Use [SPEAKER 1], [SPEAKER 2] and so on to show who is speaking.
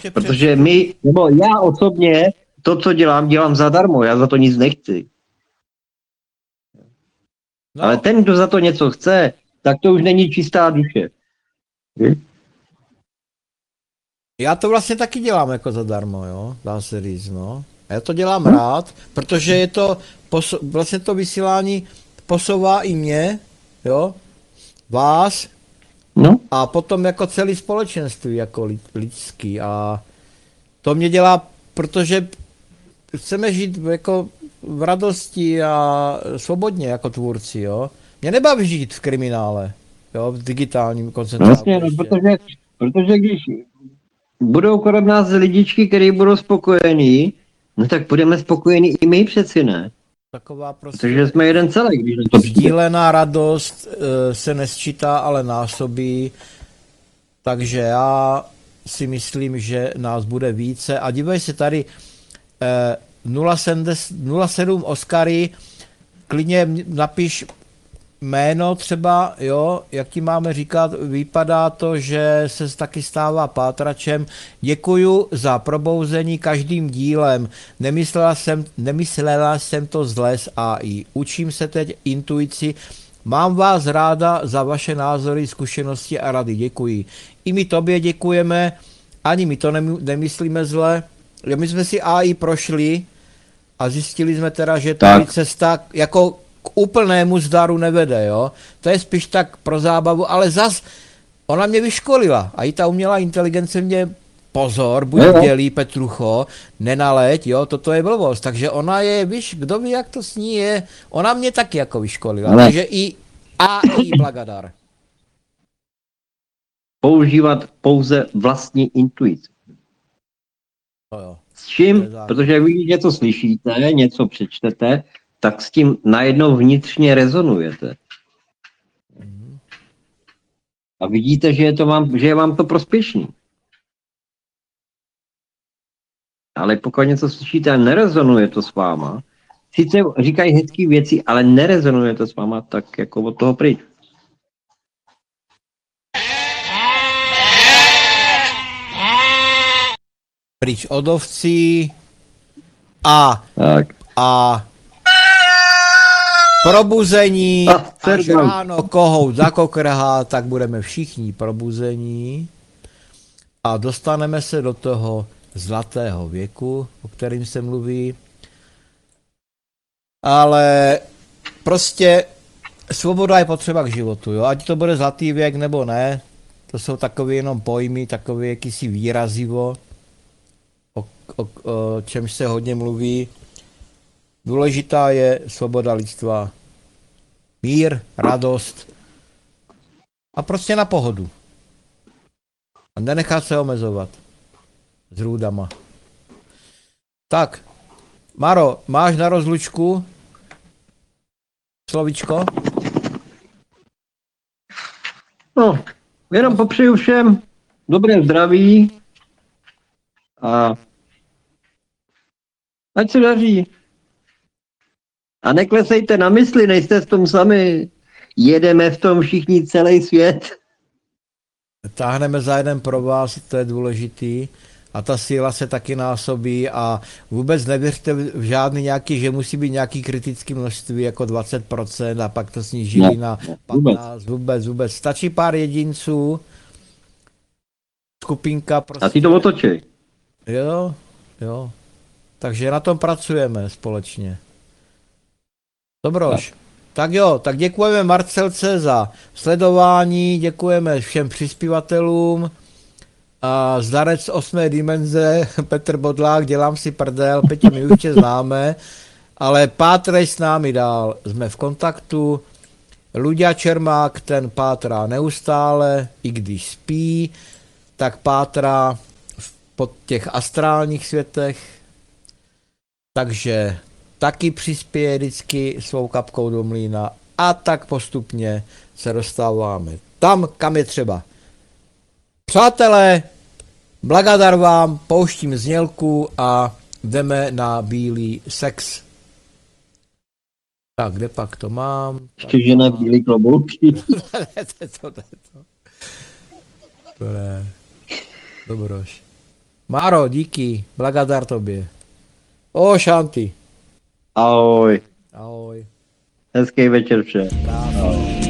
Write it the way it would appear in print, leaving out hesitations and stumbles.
[SPEAKER 1] Protože my, nebo já osobně, to, co dělám, dělám zadarmo, já za to nic nechci. No. Ale ten, kdo za to něco chce, tak to už není čistá duše.
[SPEAKER 2] Já to vlastně taky dělám jako zadarmo, jo, dá se říct, no. A já to dělám rád, protože je to, vlastně to vysílání posouvá i mě, jo, vás,
[SPEAKER 1] no.
[SPEAKER 2] A potom jako celý společenství, jako lidský. A to mě dělá, protože chceme žít jako v radosti a svobodně jako tvůrci, jo. Mě nebaví žít v kriminále, jo, v digitálním koncentrátu.
[SPEAKER 1] Vlastně, no, protože když budou kolem nás lidičky, který budou spokojení, no tak budeme spokojení i my přeci, ne?
[SPEAKER 2] Taková prostě
[SPEAKER 1] protože jsme jeden celek, když to
[SPEAKER 2] sdílená radost se nesčítá, ale násobí. Takže já si myslím, že nás bude více. A dívej se tady, 07 Oscary, klidně napiš jméno třeba, jo, jak ti máme říkat, vypadá to, že se taky stává pátračem. Děkuju za probouzení každým dílem. Nemyslela jsem to zle z AI. Učím se teď intuici. Mám vás ráda za vaše názory, zkušenosti a rady. Děkuji. I my tobě děkujeme. Ani my to nemyslíme zle. My jsme si AI prošli a zjistili jsme teda, že ta cesta jako k úplnému zdaru nevede, jo. To je spíš tak pro zábavu, ale zas ona mě vyškolila a i ta umělá inteligence mě pozor, buď dělí Petrucho, nenaleď, jo, toto je blbost. Takže ona je, víš, kdo ví, jak to s ní je, ona mě taky jako vyškolila, takže i AI blagadar.
[SPEAKER 1] Používat pouze vlastní intuici.
[SPEAKER 2] Jo.
[SPEAKER 1] S čím? Protože vy něco slyšíte, něco přečtete, tak s tím najednou vnitřně rezonujete. A vidíte, že je vám to prospěšný. Ale pokud něco slyšíte a nerezonuje to s váma, sice říkají hezké věci, ale nerezonuje to s váma, tak jako od toho pryč.
[SPEAKER 2] Pryč od ovcí a probuzení, až ráno kohout zakokrhá, tak budeme všichni probuzení a dostaneme se do toho zlatého věku, o kterým se mluví. Ale prostě svoboda je potřeba k životu, jo? Ať to bude zlatý věk nebo ne, to jsou takové jenom pojmy, takové jakýsi výrazivo, o čemž se hodně mluví. Důležitá je svoboda lidstva, mír, radost a prostě na pohodu. A nenechat se omezovat zrůdama. Tak, Maro, máš na rozlučku slovíčko?
[SPEAKER 1] No, jenom popřeju všem dobré zdraví a ať se daří. A neklesejte na mysli, nejste v tom sami. Jedeme v tom všichni celý svět.
[SPEAKER 2] Táhneme za jeden pro vás, to je důležitý. A ta síla se taky násobí a vůbec nevěřte v žádný nějaký, že musí být nějaký kritický množství jako 20% a pak to snížili na 15%. Vůbec. Stačí pár jedinců, skupinka prostě.
[SPEAKER 1] A ty to otočí.
[SPEAKER 2] Jo. Takže na tom pracujeme společně. Dobroš. Tak jo, tak děkujeme Marcelce za sledování, děkujeme všem přispěvatelům. A zdarec 8. dimenze, Petr Bodlák, dělám si prdel, Petě my už tě známe, ale pátrej s námi dál, jsme v kontaktu. Luďa Čermák, ten pátrá neustále, i když spí, tak pátrá po těch astrálních světech, takže taky přispěje vždycky svou kapkou do mlýna a tak postupně se dostáváme tam, kam je třeba. Přátelé, blagadar vám, pouštím znělku a jdeme na bílý sex. Tak, kde pak to mám?
[SPEAKER 1] Ještě žena bílý klobouky.
[SPEAKER 2] To ne. Dobroš. Máro, díky, blagadar tobě. O, šanty.
[SPEAKER 1] Ahoj.
[SPEAKER 2] Ahoj.
[SPEAKER 1] Hezký večer všem.
[SPEAKER 2] Krásný.